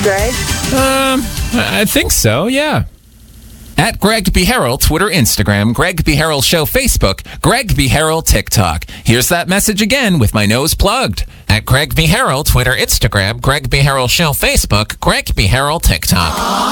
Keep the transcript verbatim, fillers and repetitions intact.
Greg? Um, I think so, yeah. At Greg B. Harrell, Twitter, Instagram, Greg B. Harrell Show, Facebook, Greg B. Harrell, TikTok. Here's that message again with my nose plugged. At Greg B. Harrell, Twitter, Instagram, Greg B. Harrell Show, Facebook, Greg B. Harrell, TikTok.